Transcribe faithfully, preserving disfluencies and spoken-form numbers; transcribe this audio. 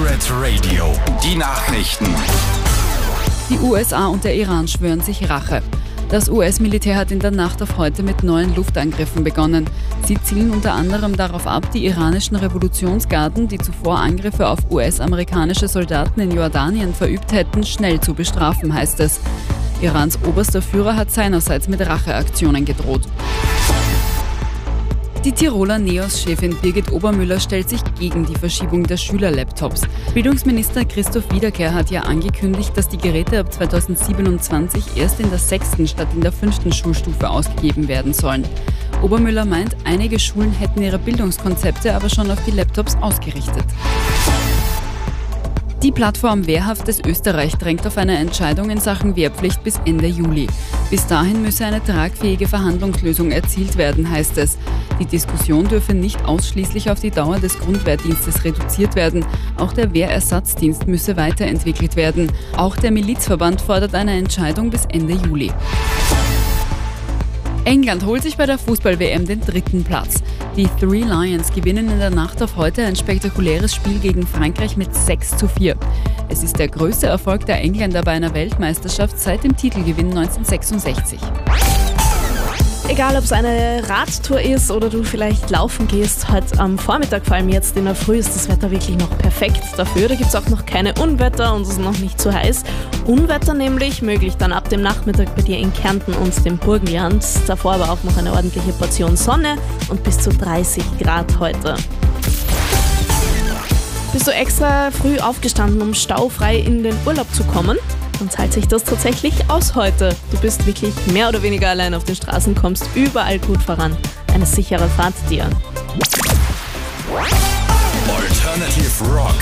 Red Radio. Die Nachrichten. Die U S A und der Iran schwören sich Rache. Das U S-Militär hat in der Nacht auf heute mit neuen Luftangriffen begonnen. Sie zielen unter anderem darauf ab, die iranischen Revolutionsgarden, die zuvor Angriffe auf U S-amerikanische Soldaten in Jordanien verübt hätten, schnell zu bestrafen, heißt es. Irans oberster Führer hat seinerseits mit Racheaktionen gedroht. Die Tiroler NEOS-Chefin Birgit Obermüller stellt sich gegen die Verschiebung der Schülerlaptops. Bildungsminister Christoph Wiederkehr hat ja angekündigt, dass die Geräte ab zweitausendsiebenundzwanzig erst in der sechsten statt in der fünften Schulstufe ausgegeben werden sollen. Obermüller meint, einige Schulen hätten ihre Bildungskonzepte aber schon auf die Laptops ausgerichtet. Die Plattform Wehrhaftes Österreich drängt auf eine Entscheidung in Sachen Wehrpflicht bis Ende Juli. Bis dahin müsse eine tragfähige Verhandlungslösung erzielt werden, heißt es. Die Diskussion dürfe nicht ausschließlich auf die Dauer des Grundwehrdienstes reduziert werden. Auch der Wehrersatzdienst müsse weiterentwickelt werden. Auch der Milizverband fordert eine Entscheidung bis Ende Juli. England holt sich bei der Fußball-W M den dritten Platz. Die Three Lions gewinnen in der Nacht auf heute ein spektakuläres Spiel gegen Frankreich mit sechs zu vier. Es ist der größte Erfolg der Engländer bei einer Weltmeisterschaft seit dem Titelgewinn neunzehnhundertsechsundsechzig. Egal, ob es eine Radtour ist oder du vielleicht laufen gehst, heute am Vormittag, vor allem jetzt in der Früh, ist das Wetter wirklich noch perfekt dafür. Da gibt es auch noch keine Unwetter und es ist noch nicht zu heiß. Unwetter nämlich möglich dann ab dem Nachmittag bei dir in Kärnten und dem Burgenland. Davor aber auch noch eine ordentliche Portion Sonne und bis zu dreißig Grad heute. Bist du extra früh aufgestanden, um staufrei in den Urlaub zu kommen? Dann zahlt sich das tatsächlich aus heute. Du bist wirklich mehr oder weniger allein auf den Straßen, kommst überall gut voran. Eine sichere Fahrt dir. Alternative Rock.